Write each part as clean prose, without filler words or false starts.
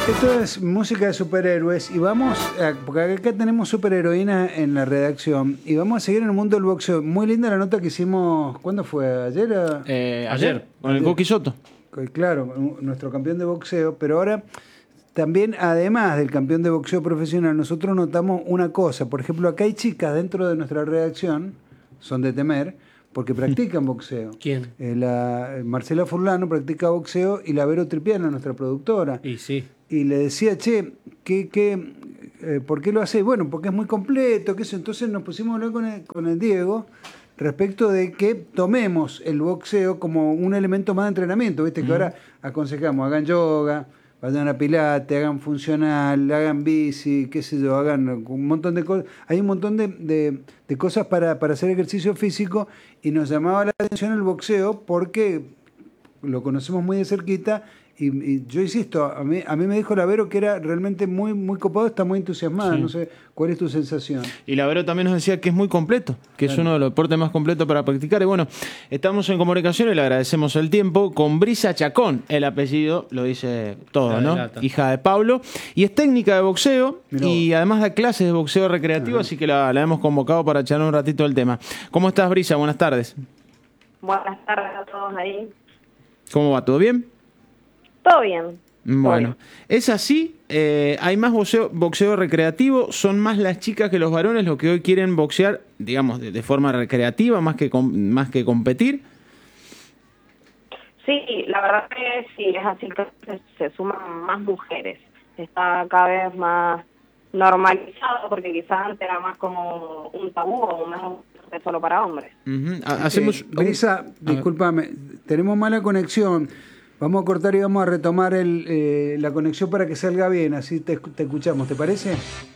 Esto es música de superhéroes y vamos, porque acá tenemos superheroínas en la redacción y vamos a seguir en el mundo del boxeo. Muy linda la nota que hicimos, ¿cuándo fue? ¿Ayer? Ayer, con el Coqui Soto. Claro, nuestro campeón de boxeo, pero ahora también, además del campeón de boxeo profesional, nosotros notamos una cosa. Por ejemplo, acá hay chicas dentro de nuestra redacción, son de temer, porque practican boxeo. ¿Quién? Marcela Furlano practica boxeo y la Vero Tripiana, nuestra productora. Y sí. Y le decía, che, ¿por qué lo hace? Bueno, porque es muy completo, qué sé. Entonces nos pusimos a hablar con el Diego respecto de que tomemos el boxeo como un elemento más de entrenamiento. Viste que ahora aconsejamos, hagan yoga, vayan a pilates, hagan funcional, hagan bici, qué sé yo, hagan un montón de cosas. Hay un montón de cosas para hacer ejercicio físico y nos llamaba la atención el boxeo porque lo conocemos muy de cerquita. Y yo insisto, a mí me dijo la Vero que era realmente muy, muy copado, está muy entusiasmada, sí. No sé cuál es tu sensación. Y la Vero también nos decía que es muy completo, que claro, es uno de los deportes más completos para practicar. Y bueno, estamos en comunicación y le agradecemos el tiempo con Brisa Chacón, el apellido lo dice todo, ¿no? Hija de Pablo, y es técnica de boxeo. Mirá. Y además da clases de boxeo recreativo, así que la hemos convocado para charlar un ratito del tema. ¿Cómo estás, Brisa? Buenas tardes. Buenas tardes a todos ahí. ¿Cómo va? ¿Todo bien? Todo bien. Bueno, ¿es así? ¿Hay más boxeo recreativo? ¿Son más las chicas que los varones los que hoy quieren boxear, digamos, de forma recreativa, más que competir? Sí, la verdad que sí, es así que se suman más mujeres. Está cada vez más normalizado, porque quizás antes era más como un tabú o un deporte solo para hombres. Hacemos Brisa, discúlpame, tenemos mala conexión. Vamos a cortar y vamos a retomar la conexión para que salga bien, así te escuchamos, ¿te parece?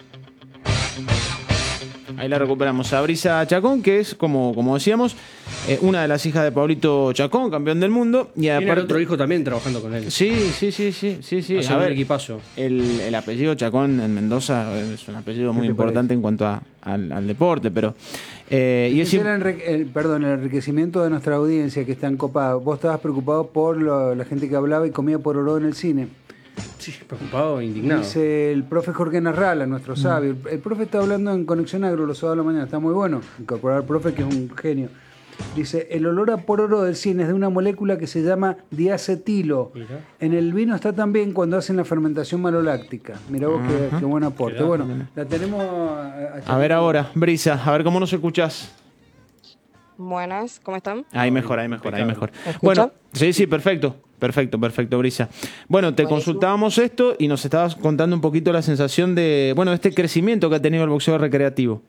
Ahí la recuperamos. A Brisa Chacón, que es, como decíamos, una de las hijas de Pablito Chacón, campeón del mundo. Y tiene otro hijo también trabajando con él. Sí. A ver, equipazo. El apellido Chacón en Mendoza es un apellido muy importante en cuanto al deporte, pero... y ese era el enriquecimiento de nuestra audiencia, que están copados. Vos estabas preocupado por la gente que hablaba y comía pororó en el cine. Sí, preocupado, indignado. Dice el profe Jorge Narrala, nuestro sabio. El profe está hablando en Conexión Agro los sábados de la mañana. Está muy bueno incorporar al profe, que es un genio. Dice, el olor a pororó del cine es de una molécula que se llama diacetilo. Mira. En el vino está también cuando hacen la fermentación maloláctica. Mirá vos qué buen aporte. Qué bueno, la tenemos... A ver ahora, Brisa, a ver cómo nos escuchás. Buenas, ¿cómo están? Ahí mejor. Bueno, sí, perfecto, Brisa. Bueno, te consultábamos esto y nos estabas contando un poquito la sensación de, este crecimiento que ha tenido el boxeo recreativo.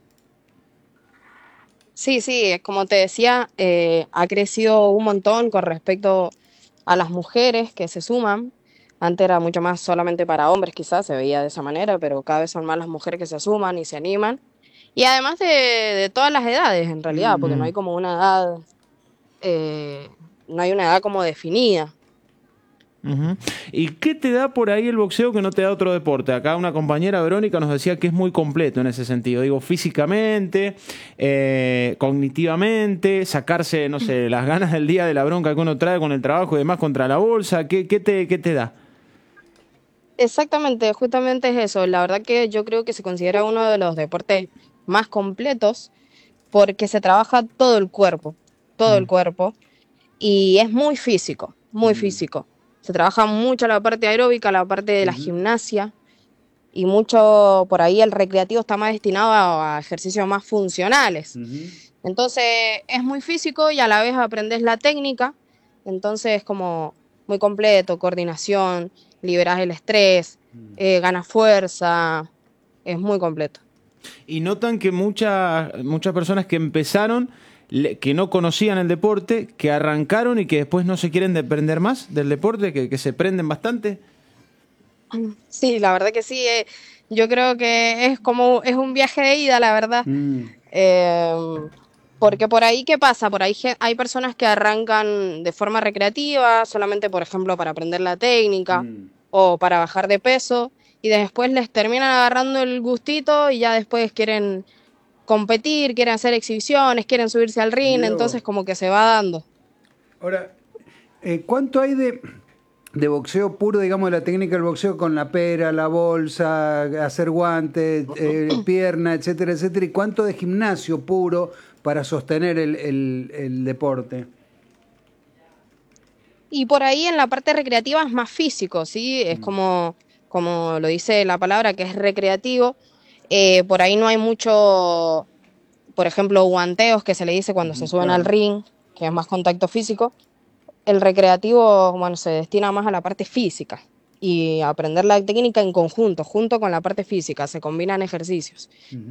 Sí, como te decía, ha crecido un montón con respecto a las mujeres que se suman. Antes era mucho más solamente para hombres, quizás se veía de esa manera, pero cada vez son más las mujeres que se suman y se animan. Y además de todas las edades, en realidad, porque no hay como una edad, no hay una edad como definida. ¿Y qué te da por ahí el boxeo que no te da otro deporte? Acá una compañera, Verónica, nos decía que es muy completo en ese sentido. Digo, físicamente, cognitivamente, sacarse, no sé, las ganas del día de la bronca que uno trae con el trabajo y demás contra la bolsa. ¿Qué te da? Exactamente, justamente es eso. La verdad que yo creo que se considera uno de los deportes más completos porque se trabaja todo el cuerpo, y es muy físico, físico. Se trabaja mucho la parte aeróbica, la parte de la gimnasia, y mucho por ahí el recreativo está más destinado a ejercicios más funcionales. Entonces es muy físico y a la vez aprendes la técnica, entonces es como muy completo, coordinación, liberas el estrés, ganas fuerza, es muy completo. Y notan que muchas personas que empezaron, que no conocían el deporte, que arrancaron y que después no se quieren desprender más del deporte, que se prenden bastante. Sí, la verdad que sí. Yo creo que es un viaje de ida, la verdad. Porque por ahí, ¿qué pasa? Por ahí hay personas que arrancan de forma recreativa, solamente, por ejemplo, para aprender la técnica o para bajar de peso, y después les terminan agarrando el gustito y ya después quieren competir, quieren hacer exhibiciones, quieren subirse al ring, entonces como que se va dando. Ahora, ¿cuánto hay de boxeo puro, digamos, de la técnica del boxeo con la pera, la bolsa, hacer guantes, pierna, etcétera, etcétera? ¿Y cuánto de gimnasio puro para sostener el deporte? Y por ahí en la parte recreativa es más físico, ¿sí? Es como lo dice la palabra, que es recreativo. Por ahí no hay mucho, por ejemplo, guanteos, que se le dice cuando se suben al ring, que es más contacto físico. El recreativo, bueno, se destina más a la parte física y aprender la técnica en conjunto, junto con la parte física, se combinan ejercicios.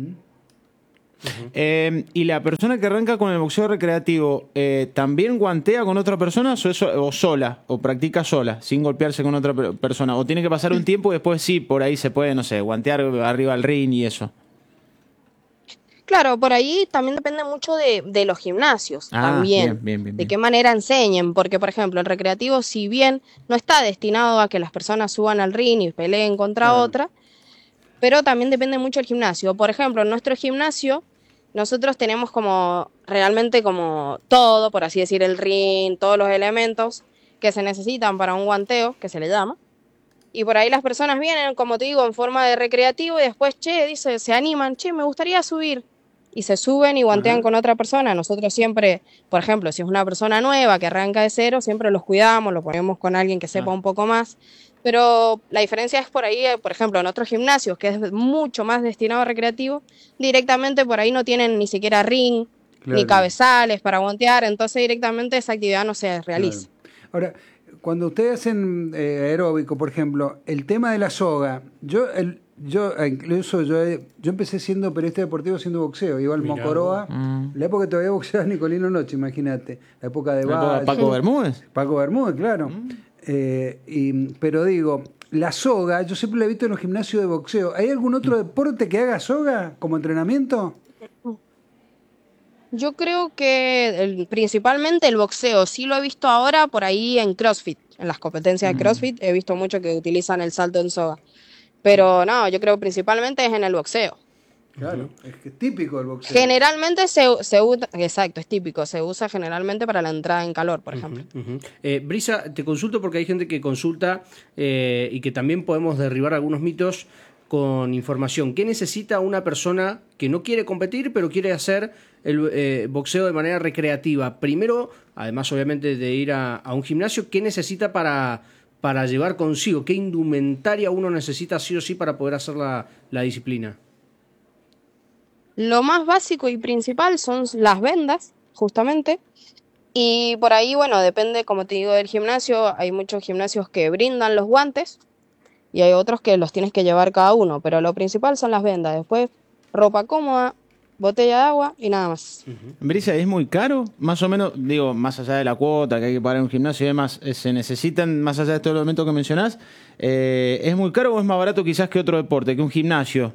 ¿Y la persona que arranca con el boxeo recreativo también guantea con otra persona o sola, o practica sola, sin golpearse con otra persona? ¿O tiene que pasar un tiempo y después sí, por ahí se puede, no sé, guantear arriba del ring y eso? Claro, por ahí también depende mucho de los gimnasios también, bien. de qué manera enseñen, porque por ejemplo el recreativo, si bien no está destinado a que las personas suban al ring y peleen contra otra, pero también depende mucho del gimnasio. Por ejemplo, en nuestro gimnasio nosotros tenemos como realmente como todo, por así decir, el ring, todos los elementos que se necesitan para un guanteo, que se le llama. Y por ahí las personas vienen, como te digo, en forma de recreativo y después, se animan, me gustaría subir. Y se suben y guantean con otra persona. Nosotros siempre, por ejemplo, si es una persona nueva que arranca de cero, siempre los cuidamos, lo ponemos con alguien que sepa un poco más. Pero la diferencia es por ahí, por ejemplo, en otros gimnasios, que es mucho más destinado a recreativo, directamente por ahí no tienen ni siquiera ring, ni cabezales para guantear, entonces directamente esa actividad no se realiza. Ahora, cuando ustedes hacen aeróbico, por ejemplo, el tema de la soga, yo empecé siendo periodista deportivo haciendo boxeo, iba al Mocoroa, la época que todavía boxeaba Nicolino Noche, imagínate, la época de Paco Bermúdez. Paco Bermúdez, claro. Pero digo, la soga, yo siempre la he visto en los gimnasios de boxeo. ¿Hay algún otro deporte que haga soga como entrenamiento? Yo creo que principalmente el boxeo, sí lo he visto ahora por ahí en CrossFit, en las competencias de CrossFit, he visto mucho que utilizan el salto en soga. Pero no, yo creo principalmente es en el boxeo. Claro, es que es típico el boxeo. Generalmente se usa, exacto, es típico, se usa generalmente para la entrada en calor, por ejemplo. Brisa, te consulto porque hay gente que consulta y que también podemos derribar algunos mitos con información. ¿Qué necesita una persona que no quiere competir pero quiere hacer el boxeo de manera recreativa? Primero, además obviamente de ir a un gimnasio, ¿qué necesita para llevar consigo? ¿Qué indumentaria uno necesita sí o sí para poder hacer la disciplina? Lo más básico y principal son las vendas, justamente. Y por ahí, bueno, depende, como te digo, del gimnasio. Hay muchos gimnasios que brindan los guantes y hay otros que los tienes que llevar cada uno. Pero lo principal son las vendas. Después, ropa cómoda, botella de agua y nada más. Brisa, ¿es muy caro? Más o menos, digo, más allá de la cuota que hay que pagar en un gimnasio y demás, ¿se necesitan, más allá de estos elementos que mencionás, es muy caro o es más barato quizás que otro deporte, que un gimnasio?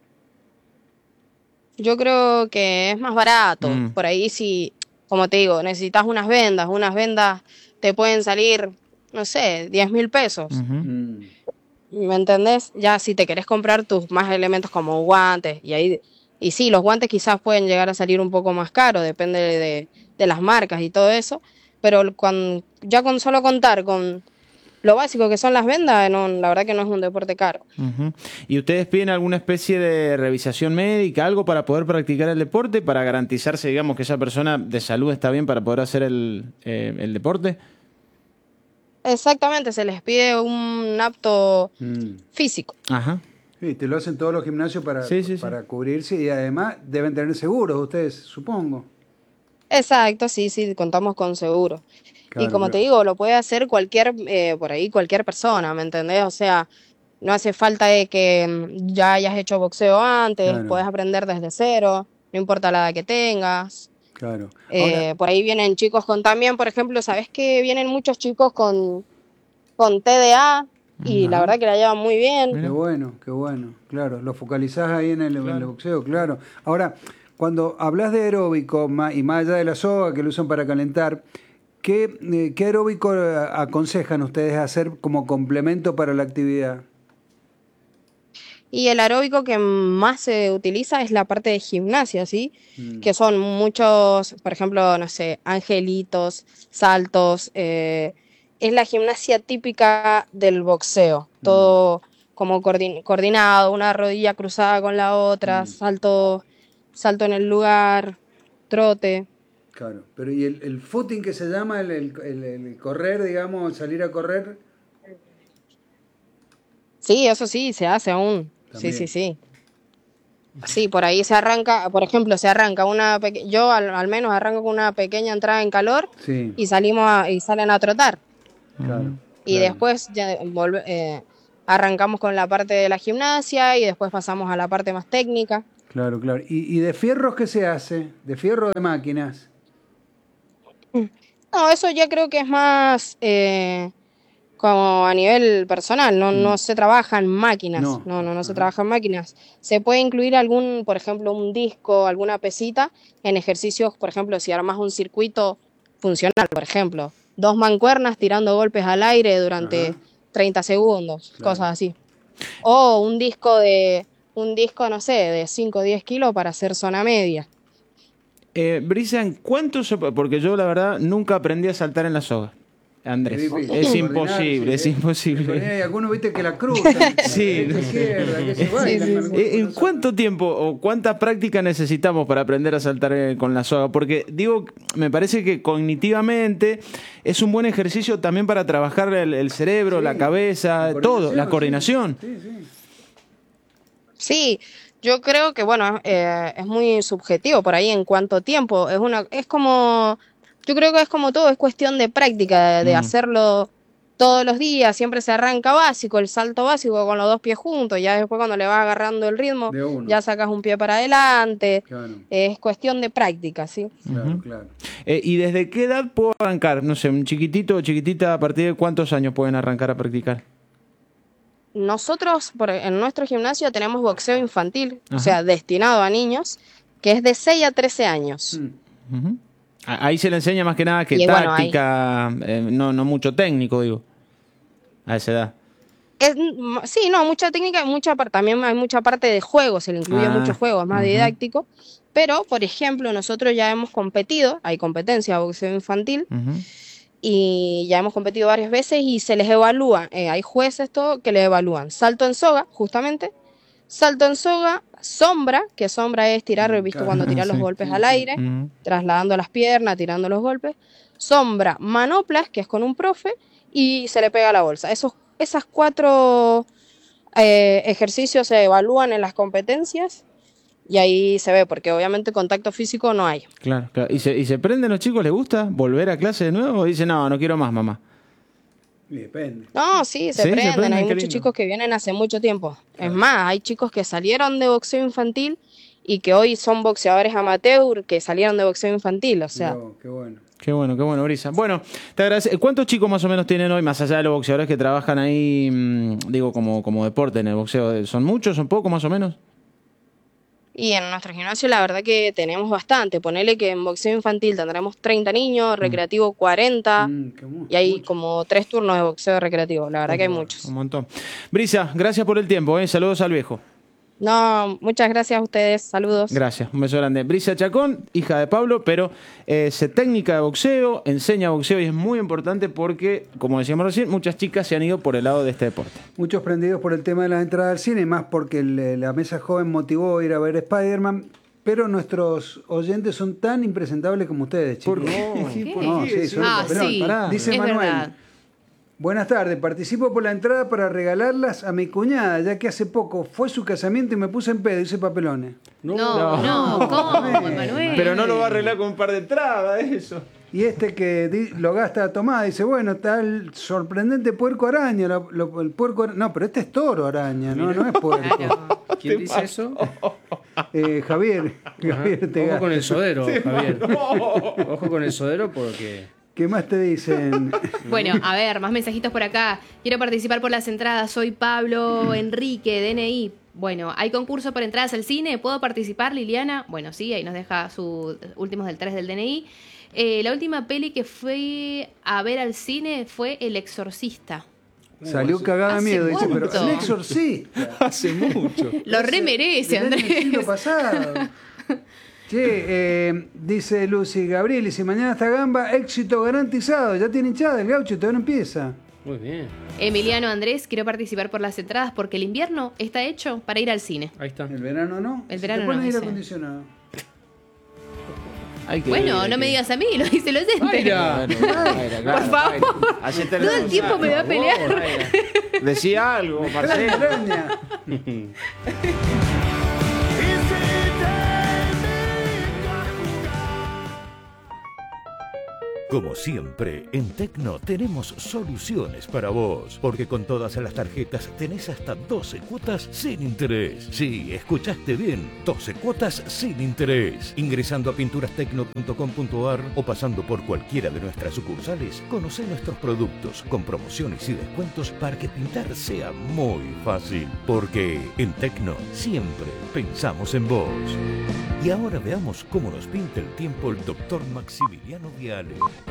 Yo creo que es más barato. Por ahí si, como te digo, necesitas unas vendas te pueden salir, no sé, 10.000 pesos. ¿Me entendés? Ya si te querés comprar tus más elementos como guantes, y sí, los guantes quizás pueden llegar a salir un poco más caros, depende de las marcas y todo eso, pero con solo contar con lo básico que son las vendas, no, la verdad que no es un deporte caro. ¿Y ustedes piden alguna especie de revisación médica, algo para poder practicar el deporte, para garantizarse, digamos, que esa persona de salud está bien para poder hacer el deporte? Exactamente, se les pide un apto físico. Ajá. Sí, te lo hacen todos los gimnasios para cubrirse y además deben tener seguros ustedes, supongo. Exacto, sí, contamos con seguro. Claro, y como te digo, lo puede hacer cualquier persona, ¿me entendés? O sea, no hace falta de que ya hayas hecho boxeo antes, puedes aprender desde cero, no importa la edad que tengas. Claro. Por ahí vienen chicos también, por ejemplo, ¿sabés que vienen muchos chicos con TDA? Y la verdad que la llevan muy bien. Qué bueno, claro. Lo focalizás ahí en el boxeo, claro. Ahora, cuando hablas de aeróbico y más allá de la soga que lo usan para calentar, ¿qué aeróbico aconsejan ustedes hacer como complemento para la actividad? Y el aeróbico que más se utiliza es la parte de gimnasia, ¿sí? Que son muchos, por ejemplo, no sé, angelitos, saltos, es la gimnasia típica del boxeo. Todo como coordinado, una rodilla cruzada con la otra, salto en el lugar, trote. Claro, pero ¿y el footing que se llama, el correr, digamos, salir a correr? Sí, eso sí, se hace aún. También. Sí. Sí, por ahí se arranca, por ejemplo, yo al menos arranco con una pequeña entrada en calor Sí. y salen a trotar. Claro. Y claro. después ya arrancamos con la parte de la gimnasia y después pasamos a la parte más técnica. Claro. ¿Y de fierros qué se hace? ¿De fierro o de máquinas? No, eso ya creo que es más como a nivel personal, no se trabaja en máquinas, no se trabaja en máquinas. Se puede incluir por ejemplo, un disco, alguna pesita en ejercicios, por ejemplo, si armas un circuito funcional, por ejemplo, 2 mancuernas tirando golpes al aire durante 30 segundos, cosas así. O un disco, no sé, de 5 o 10 kilos para hacer zona media. Brisa, ¿en cuánto porque yo la verdad nunca aprendí a saltar en la soga, Andrés? Es imposible. Algunos viste que la cruzan. Sí. ¿En cuánto tiempo o cuánta práctica necesitamos para aprender a saltar con la soga? Porque digo, me parece que cognitivamente es un buen ejercicio también para trabajar el cerebro, la cabeza, todo, la coordinación. Sí, yo creo que, bueno, es muy subjetivo por ahí en cuánto tiempo. Yo creo que es como todo, es cuestión de práctica, de hacerlo todos los días. Siempre se arranca básico, el salto básico con los 2 pies juntos. Ya después cuando le vas agarrando el ritmo, ya sacas un pie para adelante. Claro. Es cuestión de práctica, ¿sí? Claro. ¿Y desde qué edad puedo arrancar? No sé, un chiquitito o chiquitita, ¿a partir de cuántos años pueden arrancar a practicar? Nosotros en nuestro gimnasio tenemos boxeo infantil, o sea, destinado a niños, que es de 6 a 13 años. Ahí se le enseña más que nada que táctica, no mucho técnico, digo, a esa edad. Sí, no, mucha técnica, también hay mucha parte de juego, se le incluye mucho juego, es más didáctico. Pero, por ejemplo, nosotros ya hemos competido, hay competencia de boxeo infantil, y ya hemos competido varias veces y se les evalúa, hay jueces que les evalúan salto en soga, justamente, salto en soga, sombra, que sombra es tirar, visto cuando tiras los golpes al aire, trasladando las piernas, tirando los golpes, sombra, manoplas, que es con un profe, y se le pega a la bolsa. Esas 4 ejercicios se evalúan en las competencias. Y ahí se ve, porque obviamente contacto físico no hay. Claro. ¿Y se prenden los chicos? ¿Les gusta volver a clase de nuevo? ¿O dicen, no quiero más, mamá? Depende. No, sí, se prenden. Hay muchos chicos que vienen hace mucho tiempo. Claro. Es más, hay chicos que salieron de boxeo infantil y que hoy son boxeadores amateur que salieron de boxeo infantil, o sea. No, qué bueno. Qué bueno, Brisa. Bueno, te agradezco. ¿Cuántos chicos más o menos tienen hoy, más allá de los boxeadores que trabajan ahí, digo, como deporte en el boxeo? ¿Son muchos, son pocos más o menos? Y en nuestro gimnasio la verdad que tenemos bastante. Ponele que en boxeo infantil tendremos 30 niños, recreativo 40, y hay como 3 turnos de boxeo recreativo. La verdad que hay muchos. Un montón. Brisa, gracias por el tiempo. Saludos al viejo. No, muchas gracias a ustedes. Saludos. Gracias, un beso grande. Brisa Chacón, hija de Pablo, pero es técnica de boxeo, enseña boxeo y es muy importante porque, como decíamos recién, muchas chicas se han ido por el lado de este deporte. Muchos prendidos por el tema de las entradas al cine, más porque la mesa joven motivó a ir a ver Spider-Man, pero nuestros oyentes son tan impresentables como ustedes, chicos. ¿Por qué? Sí, dice es Manuel. verdad. Buenas tardes, participo por la entrada para regalarlas a mi cuñada, ya que hace poco fue su casamiento y me puse en pedo, hice papelones. No, ¿cómo, Manuel? Pero no lo va a arreglar con un par de entradas, eso. Y que lo gasta a tomada, dice, bueno, está el sorprendente puerco araña, el puerco no, pero este es toro araña, no es puerco. Claro. ¿Quién dice eso? Javier Ojo con el sodero, Javier. Ojo con el sodero porque... ¿Qué más te dicen? Bueno, a ver, más mensajitos por acá. Quiero participar por las entradas. Soy Pablo Enrique, DNI. Bueno, ¿hay concurso por entradas al cine? ¿Puedo participar, Liliana? Bueno, sí, ahí nos deja sus últimos del 3 del DNI. La última peli que fui a ver al cine fue El Exorcista. Salió cagada de miedo, dice, pero ¿cuánto? El Exorcista. Hace mucho. Lo remerece, Desde Andrés. el siglo pasado. Che, dice Lucy Gabriel, y si mañana está Gamba, éxito garantizado. Ya tiene hinchada el Gaucho, todavía no empieza. Muy bien. Emiliano Andrés, quiero participar por las entradas porque el invierno está hecho para ir al cine. Ahí está. El verano no. El verano te ponen no, aire dice. acondicionado. Bueno, no me digas a mí, lo dice el oyente. Mayra. Por favor. Todo el tiempo me va a pelear. Decía algo, Marcelo. Araña. Como siempre, en Tecno tenemos soluciones para vos, porque con todas las tarjetas tenés hasta 12 cuotas sin interés. Sí, escuchaste bien, 12 cuotas sin interés. Ingresando a pinturastecno.com.ar o pasando por cualquiera de nuestras sucursales, conocé nuestros productos con promociones y descuentos para que pintar sea muy fácil. Porque en Tecno siempre pensamos en vos. Y ahora veamos cómo nos pinta el tiempo el doctor Maximiliano Viale.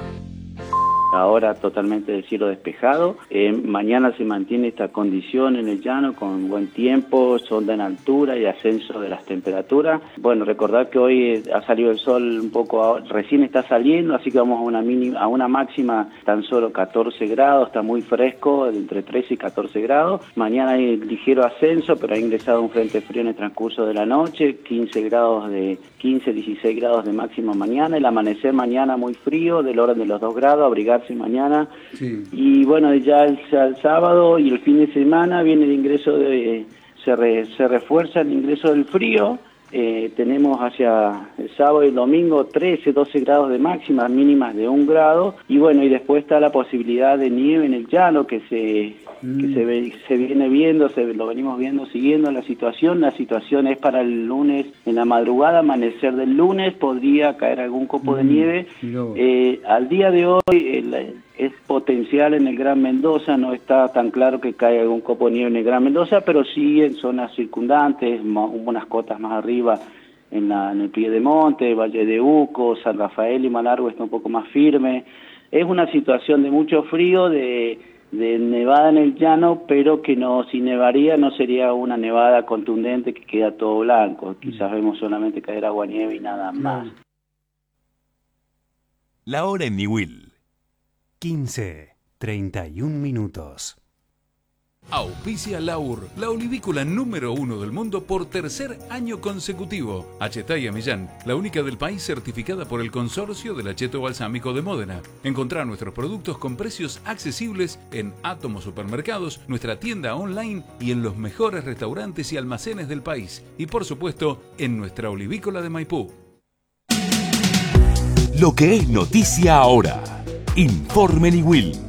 Ahora totalmente de cielo despejado. Mañana se mantiene esta condición en el llano con buen tiempo, sonda en altura y ascenso de las temperaturas. Bueno, recordar que hoy ha salido el sol un poco, recién está saliendo, así que vamos a una máxima tan solo 14 grados, está muy fresco, entre 13 y 14 grados. Mañana hay ligero ascenso, pero ha ingresado un frente frío en el transcurso de la noche, 16 grados de máxima mañana. El amanecer mañana muy frío, del orden de los 2 grados, abrigarse mañana. Sí. Y bueno, ya el sábado y el fin de semana viene el ingreso se refuerza el ingreso del frío. Tenemos hacia el sábado y el domingo 13, 12 grados de máxima, mínimas de 1 grado. Y bueno, y después está la posibilidad de nieve en el llano que se viene viendo, lo venimos viendo, siguiendo la situación. La situación es para el lunes, en la madrugada, amanecer del lunes, podría caer algún copo de nieve. Al día de hoy es potencial en el Gran Mendoza, no está tan claro que caiga algún copo de nieve en el Gran Mendoza, pero sí en zonas circundantes, unas cotas más arriba, en el Piedemonte, Valle de Uco, San Rafael y Malargüe está un poco más firme. Es una situación de mucho frío, de nevada en el llano, pero que si nevaría no sería una nevada contundente que queda todo blanco. Quizás vemos solamente caer aguanieve y nada más. La hora en Niwil. 15:31. Auspicia Laur, la olivícola número 1 del mundo por tercer año consecutivo. Achetaya Millán, la única del país certificada por el Consorcio del Acheto Balsámico de Módena. Encontrá nuestros productos con precios accesibles en Átomo Supermercados, nuestra tienda online y en los mejores restaurantes y almacenes del país. Y por supuesto, en nuestra olivícola de Maipú. Lo que es noticia ahora. Informe Niwil.